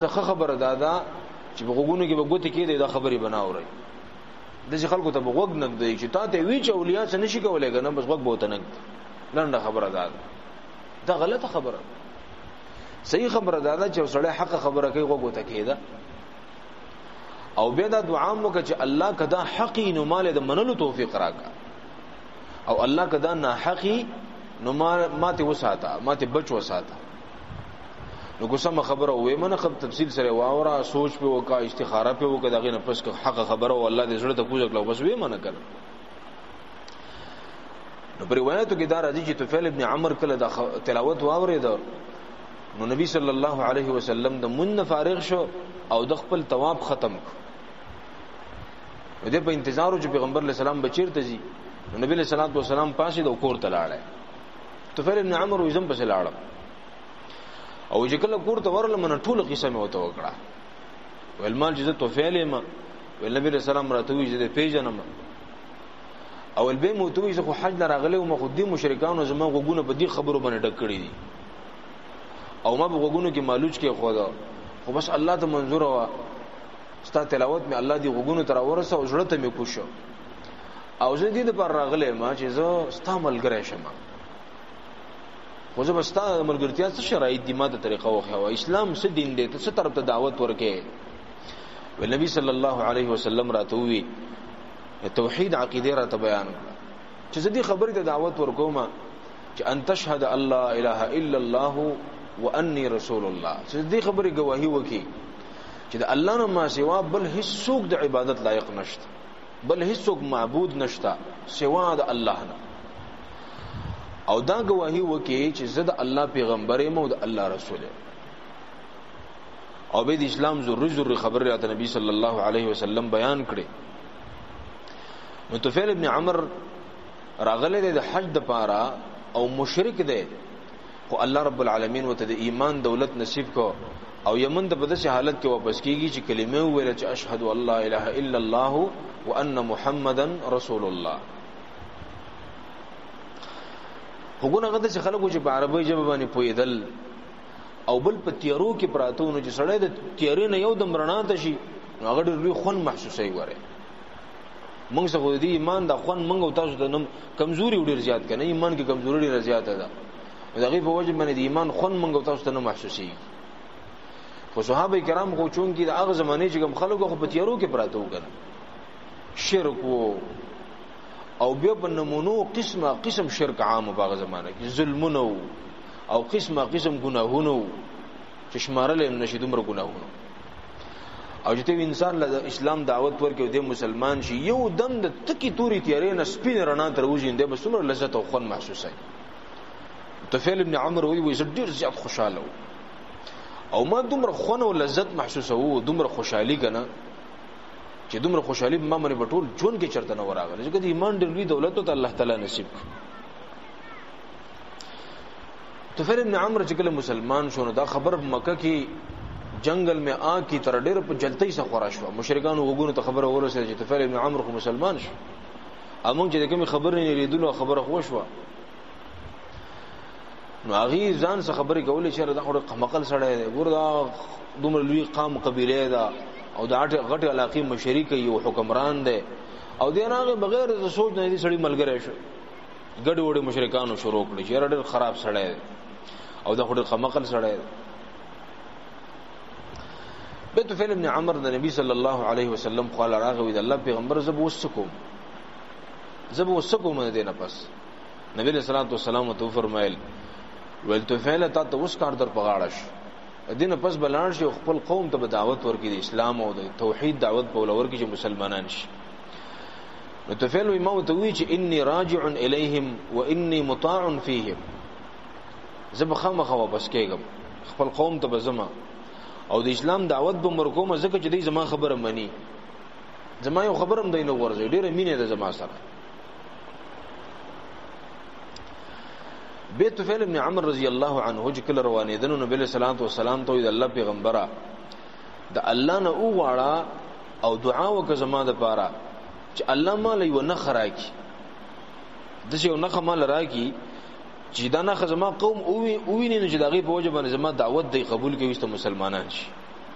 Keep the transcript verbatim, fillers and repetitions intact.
ته خبره دادا چې بغوګونو کې بغوته کې دا خبري بناوري د ځ خلکو ته بغوګ نه دی چې تا ته وی چې اولیاء څه نشي کولای کنه بس وګ بوته نه لنډه خبره ده دا غلطه خبره صحیح خبره ده چې سړی حق خبره کوي وګوته کېده او بیا دا دعا مو چې الله کدا حقی نو مال د منلو توفیق راکا او الله کدا نه حقی نو ماته وساته ماته بچ وساته نو کومه خبره وې منه خب تفصیل سره واورا سوچ په وکا استخاره په وکا دغه نه پس حق خبره او الله دې زړه ته کوزک لو بس وې منه کړ نو پر روایتو کې دا راځي چې طفیل ابن عمرو کله د تلاوت واورید نو نبی صلی الله علیه وسلم د من فارغ شو او د خپل ثواب ختم دې په انتظارو چې پیغمبر علیه السلام بچیرته زی نو نبی علیه الصلوۃ والسلام پاسې د کور ته لاړ طفیل ابن عمرو یې زم پسې لاړ او چې کله کور ته ورل من ټول قصه مې وته وکړه ول مال چې طفیل ما ول نبی علیه السلام راتوي چې پیژنم او البه موتوي زه خو حج راغله او مخدي مشرکان او زما غوګونه په دې خبرو باندې ډک کړی دي او ما په غوګونو کې مالوچ کې خدا خو بس الله ته منظور وا ستا تلاوت می الله دی غوګونو تر ورسه او زړه ته می کوشو او زه دې پر راغله ما چې زه ستا ملګری شم خو زه بس ستا ملګرتیا څه شرایط دي ماته طریقه وخه اسلام څه دین دی ته څه طرف ته دعوت ورکې ول نبی صلی الله علیه وسلم راتوي توحید عقیده را ته بیان چې زه دې خبرې ته دعوت ورکوم چې ان تشهد الله اله الا الله واني رسول الله چې دې خبرې گواهی وکي چې د الله نه ما سوا بل هیڅ څوک د عبادت لایق نشته بل هیڅ څوک معبود نشته سوا د الله نه او دا گواهی وکي چې زه د الله پیغمبر یم او د الله رسول یم او به د اسلام ضروري ضروري خبره راته نبی صلی الله علیه وسلم بیان کړي نو طفیل ابن عمرو راغله د حج د پاره او مشرک دی خو الله رب العالمین وته د ایمان دولت نصیب کو او یمن د بدسه حالت کې واپس کیږي چې کلمه ویل چې اشهد ان لا اله الا الله وان محمدن رسول الله وګونه غته چې خلکو چې په عربی ژبه باندې پویدل او بل په تیارو کې پراتونه چې سړی د تیارې نه یو د مرناته شي هغه ډېر خون محسوسي وره موږ څنګه دې ایمان د خون موږ او تاسو ته نم کمزوري ډېر زیات کنه ایمان کې کمزوري ډېر زیات ده دغه په وجه باندې د ایمان خون موږ او تاسو ته نه محسوسي خو صحابه کرام خو چون کې د هغه زمانه چې کوم خلکو خو په تیارو کې پراته وکړه شرک او بیا په نمونو قسمه قسم شرک عام په هغه زمانه کې ظلمونه او قسمه قسم ګناهونه چې شمارل نشي دومره ګناهونه او چې انسان له اسلام دعوت ورکړي د مسلمان شي یو دم د تکی توري تیارې نه سپین رڼا تر وځي د بسمر لذت او خون محسوسه طفیل ابن عمرو وی وی ډیر زیات خوشاله او ما دومره خون او لذت محسوسه وو دومره خوشحالي کنه چې دومره خوشحالي ما منه بټول جون کې چرته نه وراغله چې کدي ایمان ډېر لوی دولت ته الله تعالی نصیب طفیل ابن عمرو چې کله مسلمان شونه دا خبر مکه کې جنگل میں آ کی تر ډېر په جلتۍ سره خورا شو مشرکان وګونو ته خبره ورسېده چې طفیل ابن عمرو خو مسلمان شو امون چې کوم خبر نه لیدلو خبره خو شو نو هغه ځان څخه خبرې کولې چې دا خو قمقل سره ګور دا دومره لوی قام قبيله ده او دا غټ علاقې مشرک یو حکمران ده او دې نه بغیر د سوچ نه دي سړی ملګری شو ګډ وډ مشرکانو شروع کړي چې ډېر خراب سړی او دا خو قمقل سړی بیت فعل ابن عمرو د نبی صلی الله علیه وسلم قال راغوی د الله پیغمبر زب وسکو زب وسکو مې دینه پس نبی صلی الله علیه وسلم تو فرمایل ول تو فعل تا ته اوس کار در پغاړش دینه پس بلان شي خپل قوم ته دعوت ورکړي د اسلام او د توحید دعوت په لور کې چې مسلمانان شي نو تو فعل امام ته وی چې انی راجع الیهم وانی مطاع فیهم زب خامخ واپس کېږم خپل قوم ته بزما او د اسلام دعوت به مرکومه ځکه چې دې زما خبره مني زما یو خبرم دینه ورځي ډیره مینه ده زما سره بیت فعل ابن عمرو رضی الله عنه چې کله روانې دنو نبی له صلوات و سلام ته د الله پیغمبره د الله نه او واړه او دعا وکړه زما د پاره چې الله مال یو نه خراکي د څه یو نه خمال راکی چې دا نه خزما قوم او وی او ویني چې دغه په وجه باندې زما دعوت دی قبول کوي ست مسلمانان شي